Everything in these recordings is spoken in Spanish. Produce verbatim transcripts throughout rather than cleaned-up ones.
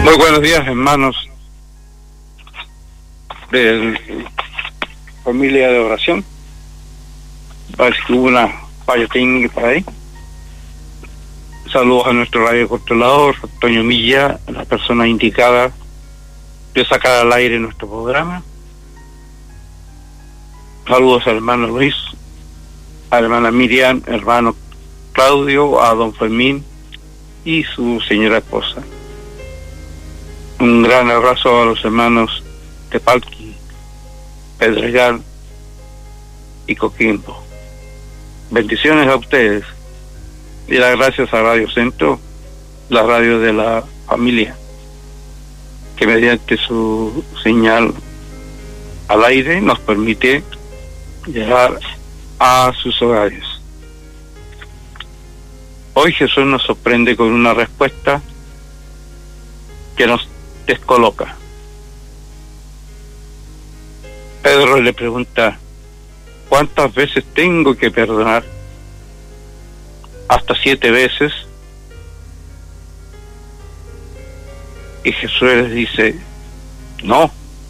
Muy buenos días, hermanos de Familia de Oración. Parece que hubo una falla técnica por ahí. Saludos a nuestro radio controlador, Antonio Milla, la persona indicada de sacar al aire nuestro programa. Saludos al hermano Luis, a la hermana Miriam, hermano Claudio, a don Fermín y su señora esposa. Un gran abrazo a los hermanos Tepalqui, Pedregal y Coquimbo. Bendiciones a ustedes y las gracias a Radio Centro, la radio de la familia, que mediante su señal al aire nos permite llegar a sus hogares. Hoy Jesús nos sorprende con una respuesta que nos descoloca. Pedro le pregunta: ¿cuántas veces tengo que perdonar? Hasta siete veces. Y Jesús les dice: no,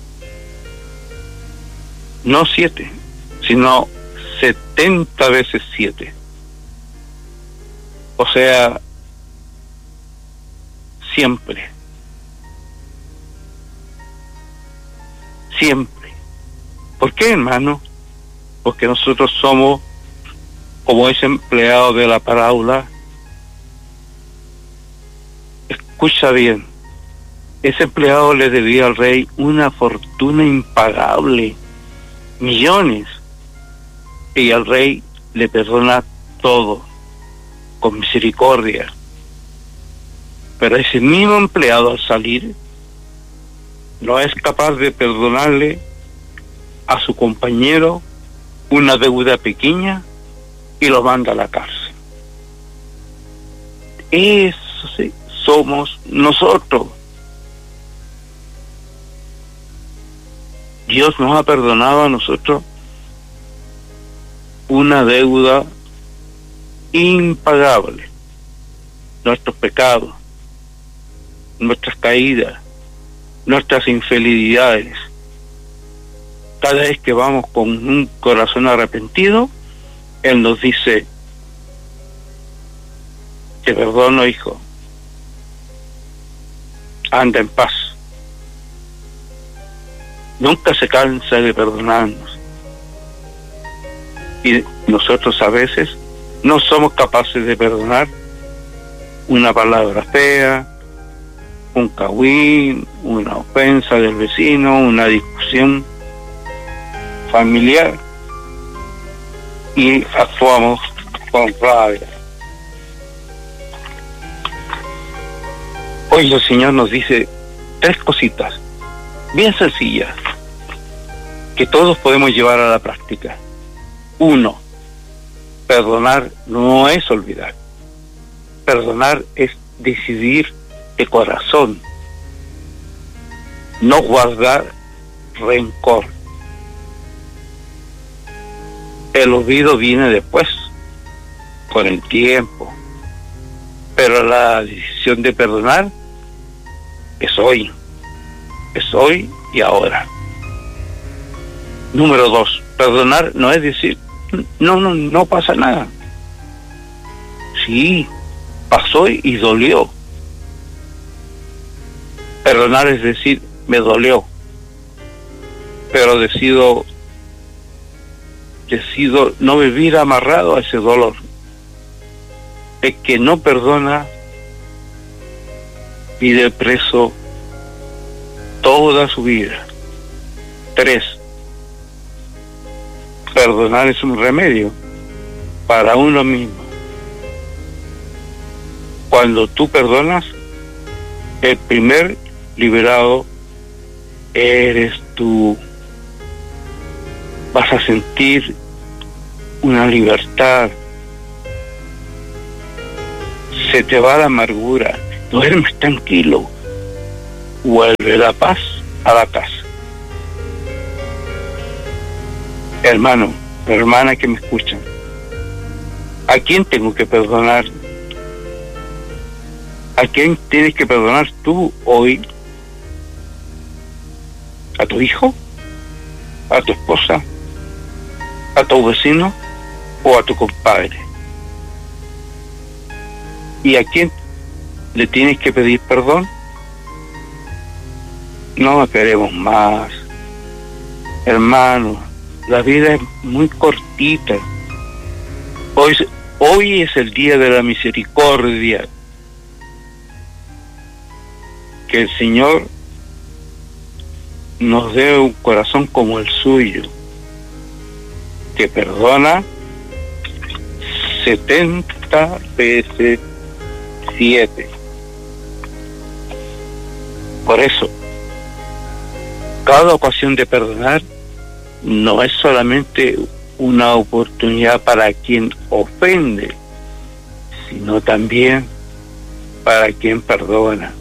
no siete, sino setenta veces siete. O sea, siempre. Siempre. ¿Por qué, hermano? Porque nosotros somos como ese empleado de la parábola. Escucha bien, ese empleado le debía al rey una fortuna impagable, millones, y al rey le perdona todo con misericordia. Pero ese mismo empleado, al salir, no es capaz de perdonarle a su compañero una deuda pequeña y lo manda a la cárcel. Eso sí, somos nosotros. Dios nos ha perdonado a nosotros una deuda impagable. Nuestros pecados, nuestras caídas, nuestras infidelidades. Cada vez que vamos con un corazón arrepentido, Él nos dice: te perdono, hijo, anda en paz. Nunca se cansa de perdonarnos. Y nosotros a veces no somos capaces de perdonar una palabra fea, un cagüín, una ofensa del vecino, una discusión familiar, y actuamos con rabia. Hoy el Señor nos dice tres cositas bien sencillas que todos podemos llevar a la práctica. Uno, perdonar no es olvidar. Perdonar es decidir de corazón, no guardar rencor. El olvido viene después, con el tiempo, pero la decisión de perdonar es hoy, es hoy y ahora. Número dos, perdonar no es decir, no, no, no pasa nada. Sí, pasó y dolió. Perdonar es decir, me dolió, pero decido decido no vivir amarrado a ese dolor. El que no perdona vive preso toda su vida. Tres, perdonar es un remedio para uno mismo. Cuando tú perdonas, el primer liberado eres tú. Vas a sentir una libertad. Se te va la amargura. Duermes tranquilo. Vuelve la paz a la casa. Hermano, hermana que me escuchan, ¿a quién tengo que perdonar? ¿A quién tienes que perdonar tú hoy? ¿A tu hijo? ¿A tu esposa? ¿A tu vecino? ¿O a tu compadre? ¿Y a quién le tienes que pedir perdón? No queremos más. Hermano, la vida es muy cortita. Hoy, hoy es el día de la misericordia. Que el Señor nos dé un corazón como el suyo, que perdona setenta veces siete. Por eso, cada ocasión de perdonar no es solamente una oportunidad para quien ofende, sino también para quien perdona.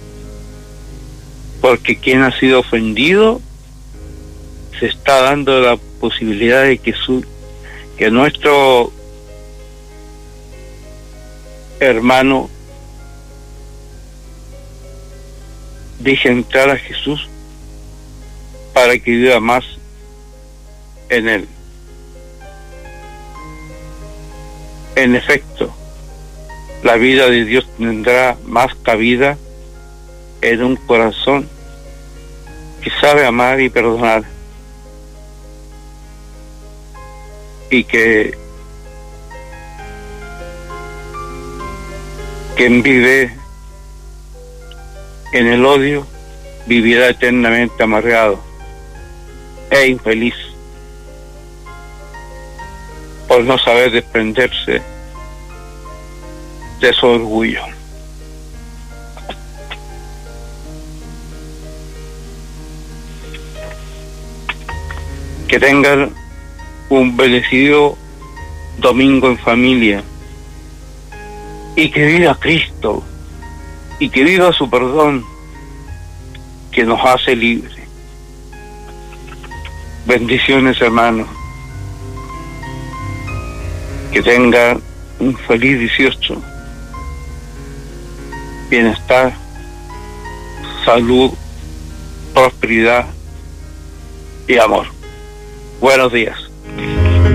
Porque quien ha sido ofendido se está dando la posibilidad de que su que nuestro hermano deje entrar a Jesús para que viva más en él. En efecto, la vida de Dios tendrá más cabida en un corazón que sabe amar y perdonar, y que quien vive en el odio vivirá eternamente amargado e infeliz por no saber desprenderse de su orgullo. Que tengan un bendecido domingo en familia, y que viva Cristo, y que viva su perdón, que nos hace libres. Bendiciones, hermanos. Que tengan un feliz dieciocho. Bienestar, salud, prosperidad y amor. Buenos días.